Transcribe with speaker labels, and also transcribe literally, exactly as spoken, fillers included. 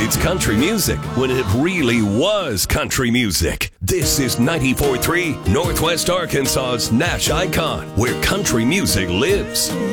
Speaker 1: It's country music when it really was country music. This is ninety-four point three Northwest Arkansas's Nash Icon, where country music lives.